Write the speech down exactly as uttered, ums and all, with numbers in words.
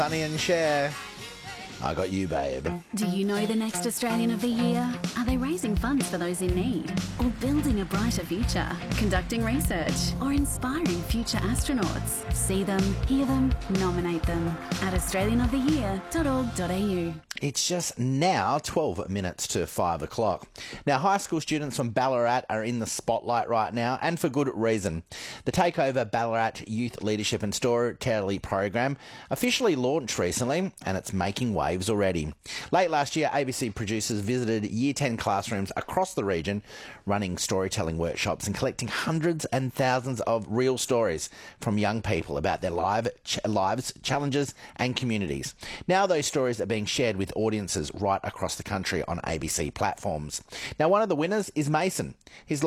Sonny and Cher. I got you, babe. Do you know the next Australian of the Year? Are they raising funds for those in need? Or building a brighter future? Conducting research? Or inspiring future astronauts? See them, hear them, nominate them at australian of the year dot org dot a u. It's just now twelve minutes to five o'clock. Now, high school students from Ballarat are in the spotlight right now, and for good reason. The Takeover Ballarat Youth Leadership and Storytelling program officially launched recently, and it's making waves already. Late last year, A B C producers visited Year ten classrooms across the region, running storytelling workshops and collecting hundreds and thousands of real stories from young people about their live ch- lives, challenges and communities. Now those stories are being shared with audiences right across the country on A B C platforms. Now, one of the winners is Mason. His